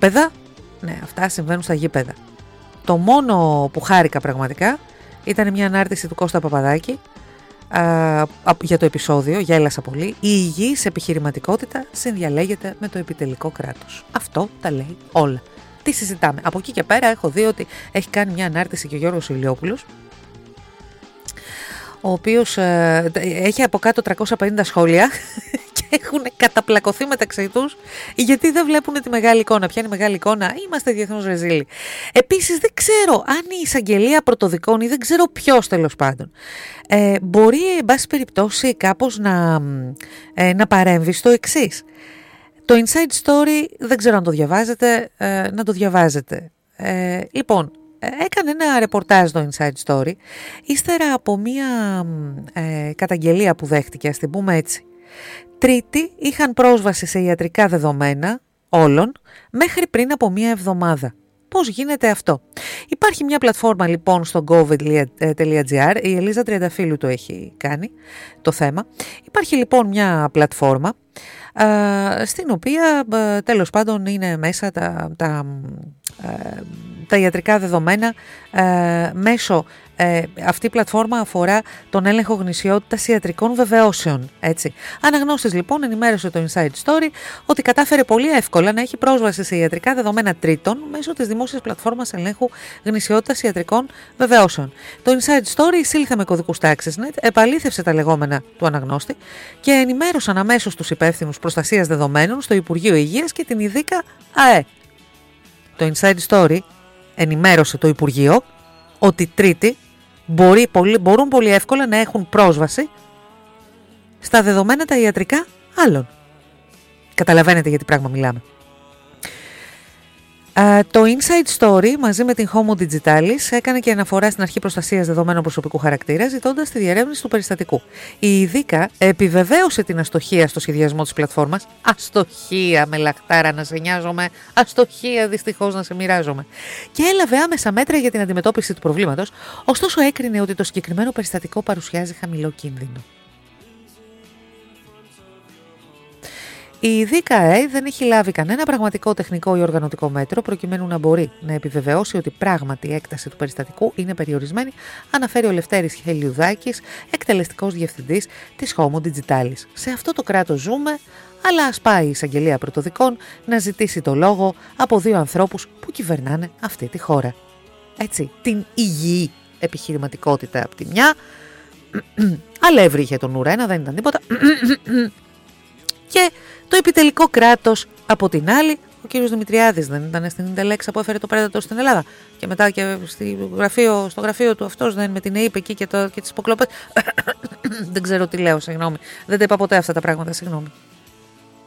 γήπεδα, ναι, αυτά συμβαίνουν στα γήπεδα. Το μόνο που χάρηκα πραγματικά ήταν μια ανάρτηση του Κώστα Παπαδάκη για το επεισόδιο, γέλασα πολύ. Η υγιής επιχειρηματικότητα συνδιαλέγεται με το επιτελικό κράτος. Αυτό τα λέει όλα. Τι συζητάμε? Από εκεί και πέρα έχω δει ότι έχει κάνει μια ανάρτηση και ο Γιώργος Ηλιόπουλος, ο οποίος έχει από κάτω 350 σχόλια και έχουν καταπλακωθεί μεταξύ τους γιατί δεν βλέπουν τη μεγάλη εικόνα. Ποια είναι η μεγάλη εικόνα? Είμαστε διεθνώς ρεζίλοι. Επίσης δεν ξέρω αν η εισαγγελία πρωτοδικών ή δεν ξέρω ποιος τέλος πάντων μπορεί εν πάση περιπτώσει κάπως να παρέμβει στο εξής. Το Inside Story δεν ξέρω αν το διαβάζετε, να το διαβάζετε. Λοιπόν, έκανε ένα ρεπορτάζ το Inside Story ύστερα από μια καταγγελία που δέχτηκε, ας την πούμε έτσι. Τρίτη είχαν πρόσβαση σε ιατρικά δεδομένα όλων μέχρι πριν από μια εβδομάδα. Πώς γίνεται αυτό? Υπάρχει μια πλατφόρμα λοιπόν στο gov.gr, η Ελίζα Τριανταφύλου το έχει κάνει το θέμα. Υπάρχει λοιπόν μια πλατφόρμα στην οποία τέλος πάντων είναι μέσα τα ιατρικά δεδομένα μέσω αυτή η πλατφόρμα αφορά τον έλεγχο γνησιότητας ιατρικών βεβαιώσεων. Έτσι. Αναγνώστης λοιπόν ενημέρωσε το Inside Story ότι κατάφερε πολύ εύκολα να έχει πρόσβαση σε ιατρικά δεδομένα τρίτων μέσω της δημόσιας πλατφόρμας ελέγχου γνησιότητας ιατρικών βεβαιώσεων. Το Inside Story εισήλθε με κωδικούς τάξης .net, επαλήθευσε τα λεγόμενα του αναγνώστη και ενημέρωσαν αμέσως τους υπεύθυνους προστασίας δεδομένων στο Υπουργείο Υγείας και την ΙΔΙΚΑ ΑΕ. Το Inside Story ενημέρωσε το Υπουργείο ότι τρίτοι μπορούν πολύ εύκολα να έχουν πρόσβαση στα δεδομένα τα ιατρικά άλλων. Καταλαβαίνετε για τι πράγμα μιλάμε. Το Inside Story μαζί με την Homo Digitalis έκανε και αναφορά στην αρχή προστασίας δεδομένων προσωπικού χαρακτήρα, ζητώντας τη διερεύνηση του περιστατικού. Η ΙΔΙΚΑ επιβεβαίωσε την αστοχία στο σχεδιασμό της πλατφόρμας. Αστοχία με λαχτάρα να σε νοιάζομαι, αστοχία δυστυχώς να σε μοιράζομαι. Και έλαβε άμεσα μέτρα για την αντιμετώπιση του προβλήματος, ωστόσο έκρινε ότι το συγκεκριμένο περιστατικό παρουσιάζει χαμηλό κίνδυνο. Η ΙΔΙΚΑ δεν έχει λάβει κανένα πραγματικό τεχνικό ή οργανωτικό μέτρο προκειμένου να μπορεί να επιβεβαιώσει ότι πράγματι η έκταση του περιστατικού είναι περιορισμένη, αναφέρει ο Λευτέρης Χελιουδάκης, εκτελεστικός διευθυντής της Homo Digitalis. Σε αυτό το κράτος ζούμε, αλλά ας πάει η εισαγγελία πρωτοδικών να ζητήσει το λόγο από δύο ανθρώπους που κυβερνάνε αυτή τη χώρα. Έτσι, την υγιή επιχειρηματικότητα από τη μια, αλεύρι είχε τον ουρένα, δεν ήταν τίποτα, και το επιτελικό κράτος από την άλλη. Ο κύριος Δημητριάδης δεν ήταν στην Ιντελέξα που έφερε το Predator στην Ελλάδα και μετά και στο γραφείο του αυτός δεν με την ΕΥΠ εκεί και τις υποκλοπές. Δεν ξέρω τι λέω, συγγνώμη. Δεν τα είπα ποτέ αυτά τα πράγματα, συγγνώμη.